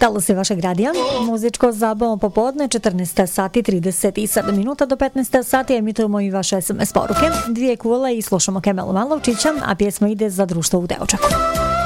Talo se vašeg radija, muzičko zabavno popodne, 14 sati 37 minuta do 15 sati emitujemo i vaše SMS poruke. 2 kule i slušamo Kemelu Malovčića, a pjesma ide za društvo u Deočaku.